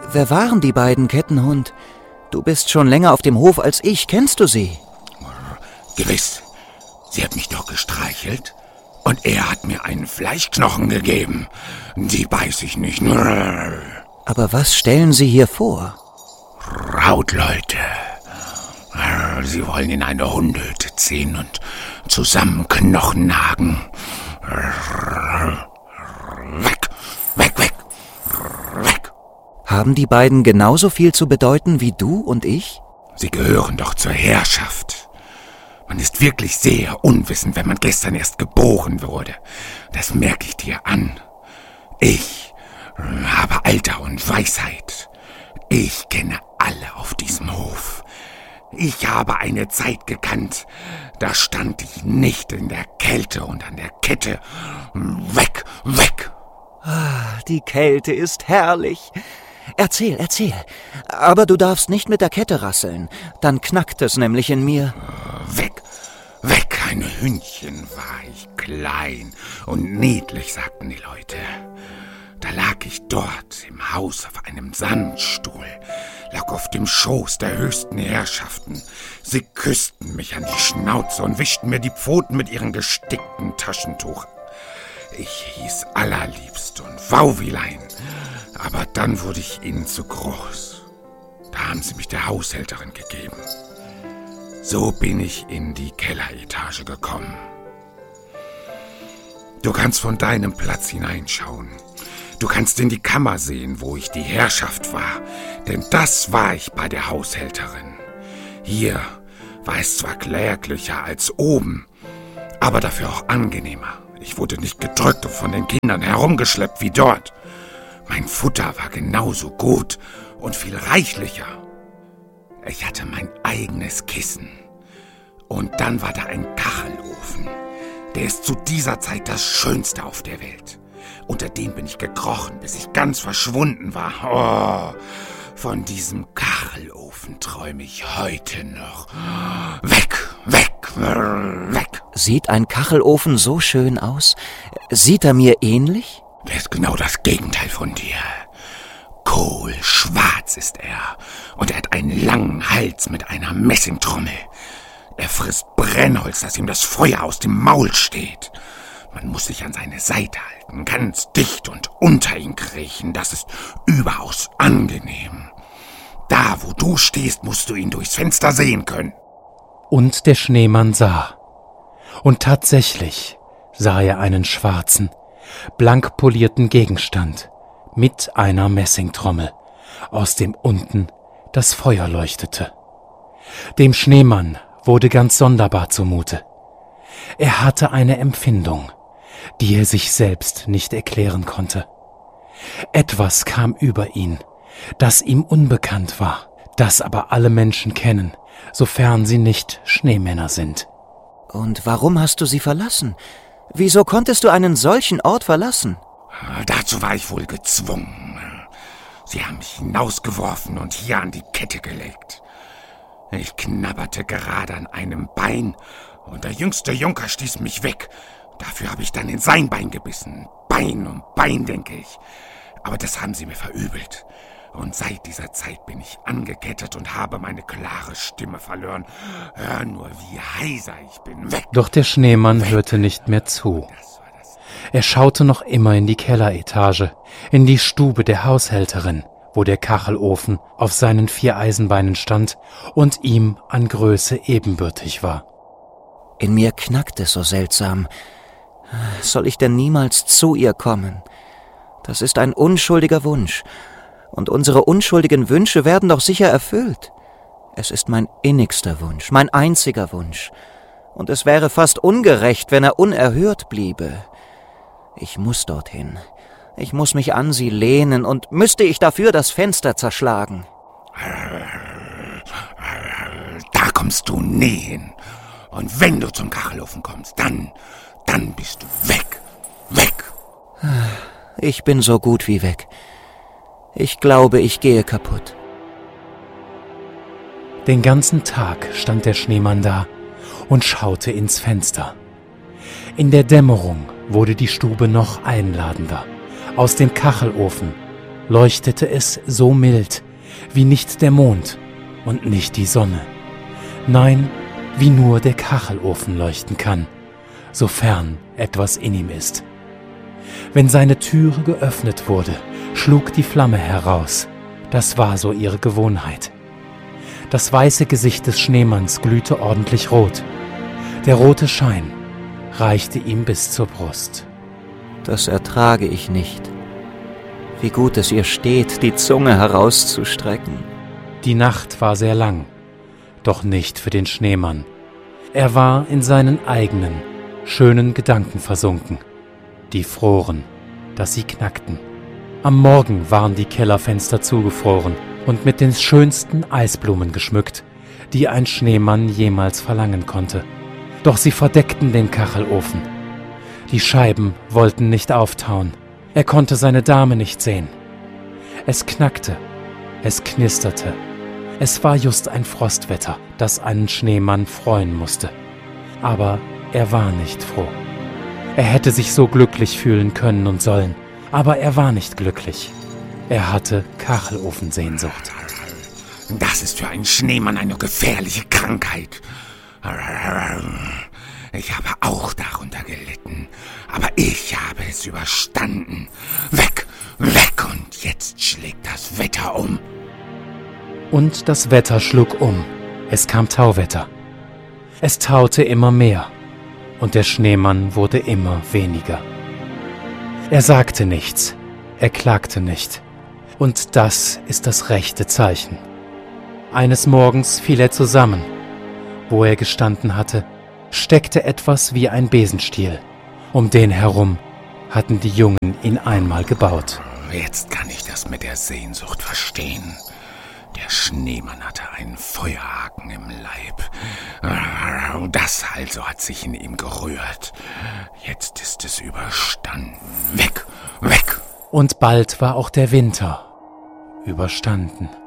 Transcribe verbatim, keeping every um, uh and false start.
Wer waren die beiden, Kettenhund? Du bist schon länger auf dem Hof als ich. Kennst du sie? Gewiss. Sie hat mich doch gestreichelt. Und er hat mir einen Fleischknochen gegeben. Die beiß ich nicht. Aber was stellen Sie hier vor? Rautleute. Sie wollen in eine Hundehütte ziehen und zusammen Knochen nagen. Weg, weg, weg, weg. Haben die beiden genauso viel zu bedeuten wie du und ich? Sie gehören doch zur Herrschaft. Man ist wirklich sehr unwissend, wenn man gestern erst geboren wurde. Das merke ich dir an. Ich habe Alter und Weisheit. Ich kenne alle auf diesem Hof. Ich habe eine Zeit gekannt, da stand ich nicht in der Kälte und an der Kette. Weg, weg! Ah, die Kälte ist herrlich. Erzähl, erzähl. Aber du darfst nicht mit der Kette rasseln. Dann knackt es nämlich in mir. Weg, weg, ein Hündchen war ich, klein und niedlich, sagten die Leute. Da lag ich dort im Haus auf einem Sandstuhl, lag auf dem Schoß der höchsten Herrschaften. Sie küssten mich an die Schnauze und wischten mir die Pfoten mit ihrem gestickten Taschentuch. Ich hieß allerliebst und Wauwilein, aber dann wurde ich ihnen zu groß. Da haben sie mich der Haushälterin gegeben. So bin ich in die Kelleretage gekommen. Du kannst von deinem Platz hineinschauen. Du kannst in die Kammer sehen, wo ich die Herrschaft war, denn das war ich bei der Haushälterin. Hier war es zwar kläglicher als oben, aber dafür auch angenehmer. Ich wurde nicht gedrückt und von den Kindern herumgeschleppt wie dort. Mein Futter war genauso gut und viel reichlicher. Ich hatte mein eigenes Kissen. Und dann war da ein Kachelofen. Der ist zu dieser Zeit das Schönste auf der Welt. Unter dem bin ich gekrochen, bis ich ganz verschwunden war. Oh, von diesem Kachelofen träume ich heute noch. Weg, weg, weg. Sieht ein Kachelofen so schön aus? Sieht er mir ähnlich? Der ist genau das Gegenteil von dir. Kohlschwarz ist er. Und er hat einen langen Hals mit einer Messingtrommel. Er frisst Brennholz, dass ihm das Feuer aus dem Maul steht. Man muss sich an seine Seite halten, ganz dicht und unter ihn kriechen. Das ist überaus angenehm. Da, wo du stehst, musst du ihn durchs Fenster sehen können. Und der Schneemann sah. Und tatsächlich sah er einen schwarzen, blank polierten Gegenstand mit einer Messingtrommel, aus dem unten das Feuer leuchtete. Dem Schneemann wurde ganz sonderbar zumute. Er hatte eine Empfindung, die er sich selbst nicht erklären konnte. Etwas kam über ihn, das ihm unbekannt war, das aber alle Menschen kennen, sofern sie nicht Schneemänner sind. Und warum hast du sie verlassen? Wieso konntest du einen solchen Ort verlassen? Dazu war ich wohl gezwungen. Sie haben mich hinausgeworfen und hier an die Kette gelegt. Ich knabberte gerade an einem Bein und der jüngste Junker stieß mich weg. Dafür habe ich dann in sein Bein gebissen. Bein um Bein, denke ich. Aber das haben sie mir verübelt. Und seit dieser Zeit bin ich angekettet und habe meine klare Stimme verloren. Hör nur, wie heiser ich bin. Weg! Doch der Schneemann weg. hörte nicht mehr zu. Er schaute noch immer in die Kelleretage, in die Stube der Haushälterin, wo der Kachelofen auf seinen vier Eisenbeinen stand und ihm an Größe ebenbürtig war. In mir knackt es so seltsam. Soll ich denn niemals zu ihr kommen? Das ist ein unschuldiger Wunsch. Und unsere unschuldigen Wünsche werden doch sicher erfüllt. Es ist mein innigster Wunsch, mein einziger Wunsch. Und es wäre fast ungerecht, wenn er unerhört bliebe. Ich muss dorthin. Ich muss mich an sie lehnen und müsste ich dafür das Fenster zerschlagen. Da kommst du nie hin. Und wenn du zum Kachelofen kommst, dann, dann bist du weg, weg. Ich bin so gut wie weg. Ich glaube, ich gehe kaputt. Den ganzen Tag stand der Schneemann da und schaute ins Fenster. In der Dämmerung wurde die Stube noch einladender. Aus dem Kachelofen leuchtete es so mild, wie nicht der Mond und nicht die Sonne. Nein, wie nur der Kachelofen leuchten kann, sofern etwas in ihm ist. Wenn seine Türe geöffnet wurde, schlug die Flamme heraus. Das war so ihre Gewohnheit. Das weiße Gesicht des Schneemanns glühte ordentlich rot. Der rote Schein reichte ihm bis zur Brust. Das ertrage ich nicht. Wie gut es ihr steht, die Zunge herauszustrecken. Die Nacht war sehr lang, doch nicht für den Schneemann. Er war in seinen eigenen, schönen Gedanken versunken. Die froren, dass sie knackten. Am Morgen waren die Kellerfenster zugefroren und mit den schönsten Eisblumen geschmückt, die ein Schneemann jemals verlangen konnte. Doch sie verdeckten den Kachelofen. Die Scheiben wollten nicht auftauen. Er konnte seine Dame nicht sehen. Es knackte, es knisterte. Es war just ein Frostwetter, das einen Schneemann freuen musste. Aber er war nicht froh. Er hätte sich so glücklich fühlen können und sollen, aber er war nicht glücklich. Er hatte Kachelofensehnsucht. Das ist für einen Schneemann eine gefährliche Krankheit. Ich habe auch darunter gelitten, aber ich habe es überstanden. Weg, weg, und jetzt schlägt das Wetter um. Und das Wetter schlug um. Es kam Tauwetter. Es taute immer mehr, und der Schneemann wurde immer weniger. Er sagte nichts, er klagte nicht. Und das ist das rechte Zeichen. Eines Morgens fiel er zusammen. Wo er gestanden hatte, steckte etwas wie ein Besenstiel. Um den herum hatten die Jungen ihn einmal gebaut. Jetzt kann ich das mit der Sehnsucht verstehen. Der Schneemann hatte einen Feuerhaken im Leib. Das also hat sich in ihm gerührt. Jetzt ist es überstanden. Weg, weg! Und bald war auch der Winter überstanden.